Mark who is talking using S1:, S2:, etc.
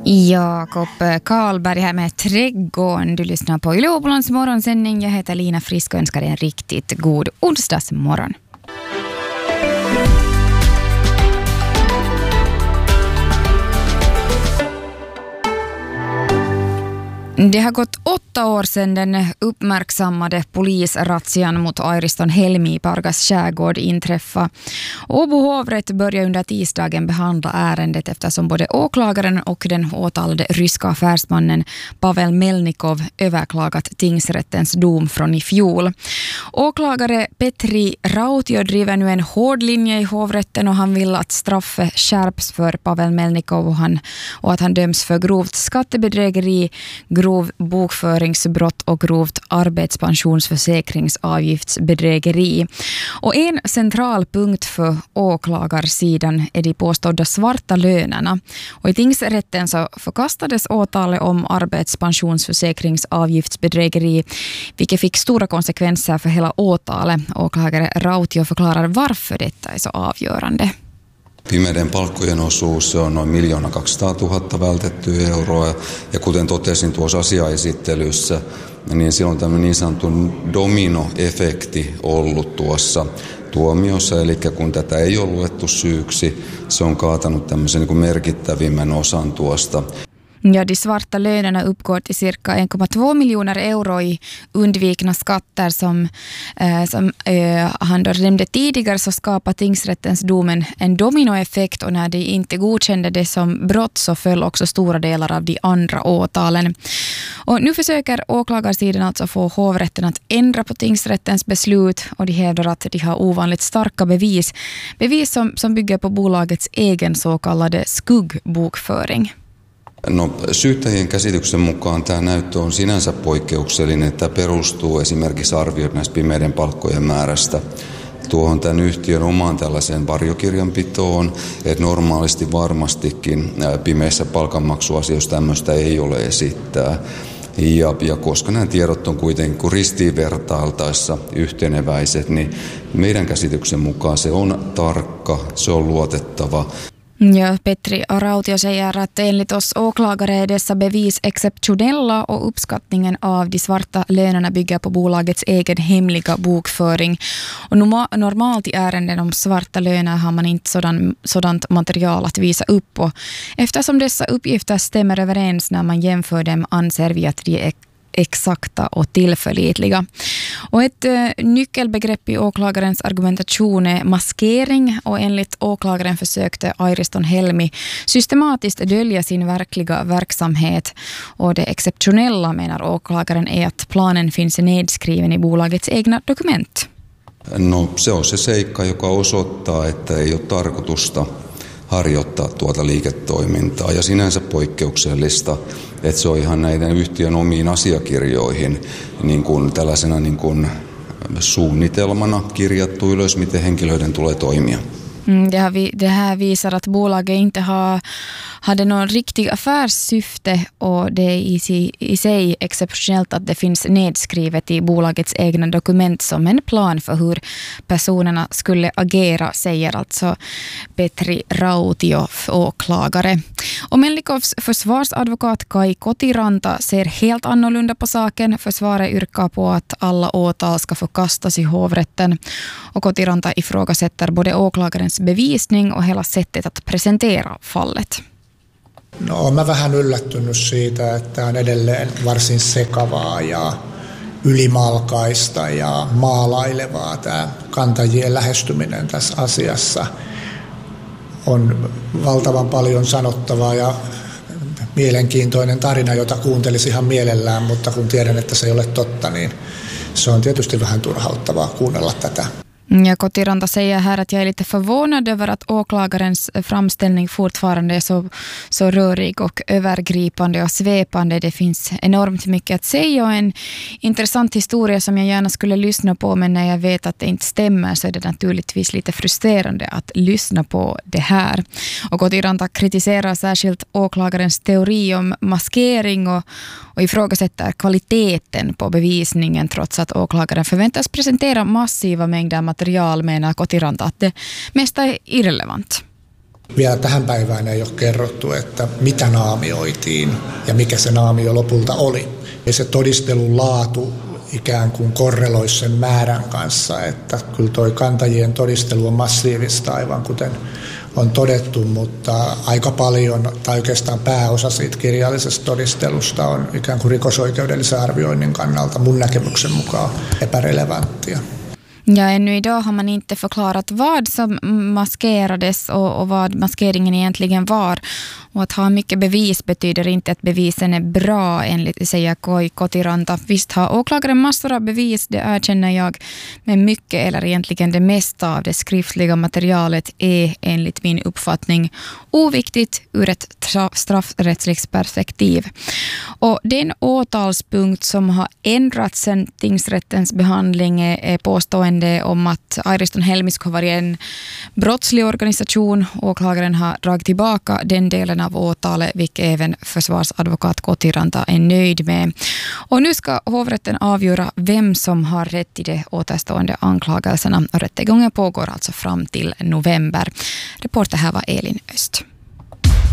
S1: Jakob Karlberg här med Trädgården. Du lyssnar på Yle Åbolands morgonsändning. Jag heter Lina Frisk och önskar dig en riktigt god onsdagsmorgon. Det har gått 8 år sedan den uppmärksammade polisrazzian mot Airiston Helmi i Pargas skärgård inträffade. Åbo hovrätt började under tisdagen behandla ärendet eftersom både åklagaren och den åtalade ryska affärsmannen Pavel Melnikov överklagat tingsrättens dom från i fjol. Åklagare Petri Rautio driver nu en hård linje i hovrätten och han vill att straffet skärps för Pavel Melnikov och att han döms för grovt skattebedrägeri, grov bokföringsbrott och grovt arbetspensionsförsäkringsavgiftsbedrägeri. Och en central punkt för åklagarsidan är de påstådda svarta lönerna. Och i tingsrätten så förkastades åtalet om arbetspensionsförsäkringsavgiftsbedrägeri, vilket fick stora konsekvenser för hela åtalet. Åklagare Rautio förklarar varför detta är så avgörande.
S2: Pimeiden palkkojen osuus on noin 1 200 000 vältettyä euroa ja kuten totesin tuossa asiaesittelyssä, niin silloin tämmöinen niin sanottu dominoefekti ollut tuossa tuomiossa, eli kun tätä ei ole luettu syyksi, se on kaatanut tämmöisen niin kuin merkittävimmän osan tuosta.
S1: Ja, de svarta lönerna uppgår till cirka 1,2 miljoner euro i undvikna skatter som han då nämnde tidigare, så skapar tingsrättens domen en dominoeffekt, och när de inte godkände det som brott så föll också stora delar av de andra åtalen. Och nu försöker åklagarsidan alltså få hovrätten att ändra på tingsrättens beslut, och de hävdar att de har ovanligt starka bevis som bygger på bolagets egen så kallade skuggbokföring.
S2: No, syyttäjien käsityksen mukaan tämä näyttö on sinänsä poikkeuksellinen, että perustuu esimerkiksi arviot näistä pimeiden palkkojen määrästä tuohon tämän yhtiön omaan tällaiseen varjokirjanpitoon, että normaalisti varmastikin pimeissä palkanmaksuasioissa tämmöistä ei ole esittää. Ja koska nämä tiedot on kuitenkin ristiinvertailtaessa yhteneväiset, niin meidän käsityksen mukaan se on tarkka, se on luotettava.
S1: Ja, Petri Rautio säger att enligt oss åklagare är dessa bevis exceptionella och uppskattningen av de svarta lönerna bygger på bolagets egen hemliga bokföring. Och normalt i ärenden om svarta löner har man inte sådant material att visa upp, och eftersom dessa uppgifter stämmer överens när man jämför dem anser vi att de är exakta och tillförlitliga. Och ett nyckelbegrepp i åklagarens argumentation är maskering, och enligt åklagaren försökte Airiston Helmi systematiskt dölja sin verkliga verksamhet, och det exceptionella, menar åklagaren, är att planen finns nedskriven i bolagets egna dokument.
S2: No, se on se seikka, joka osoittaa, että ei ole tarkoitusta harjoittaa tuota liiketoimintaa, ja sinänsä poikkeuksellista, että se on ihan näiden yhtiön omiin asiakirjoihin niin kuin tällaisena niin kuin suunnitelmana kirjattu ylös, miten henkilöiden tulee toimia.
S1: Det här visar att bolaget inte hade någon riktig affärssyfte, och det är i sig exceptionellt att det finns nedskrivet i bolagets egna dokument som en plan för hur personerna skulle agera, säger alltså Petri Rautio, åklagare. Och Melnikovs försvarsadvokat Kai Kotiranta ser helt annorlunda på saken. Försvaret yrkar på att alla åtal ska förkastas i hovrätten, och Kotiranta ifrågasätter både åklagarens bevisning och hela sättet att presentera fallet.
S3: No, mä vähän yllättynyt siitä, että on edelleen varsin sekavaa ja ylimalkaista ja maalailevaa tämä kantajien lähestyminen tässä asiassa. On valtavan paljon sanottavaa ja mielenkiintoinen tarina, jota kuuntelisin ihan mielellään, mutta kun tiedän, että se ei ole totta, niin se on tietysti vähän turhauttavaa kuunnella tätä.
S1: Ja, Kotiranta säger här att jag är lite förvånad över att åklagarens framställning fortfarande är så rörig och övergripande och svepande. Det finns enormt mycket att säga och en intressant historia som jag gärna skulle lyssna på, men när jag vet att det inte stämmer så är det naturligtvis lite frustrerande att lyssna på det här. Och Kotiranta kritiserar särskilt åklagarens teori om maskering och ifrågasätter kvaliteten på bevisningen, trots att åklagaren förväntas presentera massiva mängder material, menar Kotiranta att det mesta är irrelevant.
S3: Vielä tähän päivään ei ole kerrottu, että mitä naamioitiin ja mikä se naamio lopulta oli. Ja se todistelun laatu ikään kuin korreloisi sen määrän kanssa, että kyllä toi kantajien todistelu on massiivista, aivan kuten on todettu, mutta aika paljon, tai oikeastaan pääosa siitä kirjallisesta todistelusta on ikään kuin rikosoikeudellisen arvioinnin kannalta mun näkemyksen mukaan epärelevanttia.
S1: Ja ännu idag har man inte förklarat vad som maskerades och vad maskeringen egentligen var. Och att ha mycket bevis betyder inte att bevisen är bra, enligt säger Kotiranta. Visst har åklagaren massor av bevis, det erkänner jag. Men mycket, eller egentligen det mesta av det skriftliga materialet är enligt min uppfattning oviktigt ur ett straffrättsligt perspektiv. Och den åtalspunkt som har ändrats sedan tingsrättens behandling är påstående om att Airiston Helmisk har varit en brottslig organisation. Åklagaren har dragit tillbaka den delen av åtalet, vilket även försvarsadvokat Kotiranta är nöjd med. Och nu ska hovrätten avgöra vem som har rätt i de återstående anklagelserna. Och rättegången pågår alltså fram till november. Reporter här var Elin Öst.